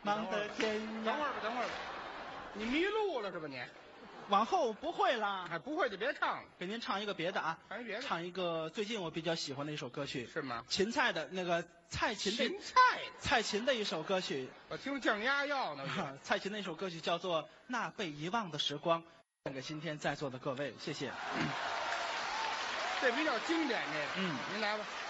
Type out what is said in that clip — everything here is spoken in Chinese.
方的天涯。 等会儿吧，等会儿吧，你迷路了是吧你？ 往后不会啦， 哎，不会就别唱了， 给您唱一个别的啊， 唱一别的。 唱一个最近我比较喜欢的一首歌曲， 是吗？ 芹菜的那个蔡琴的芹菜， 蔡琴的一首歌曲， 我听降压药呢。 蔡琴的一首歌曲叫做《那被遗忘的时光》，献给今天在座的各位，谢谢。 这比较经典，这个。您来吧。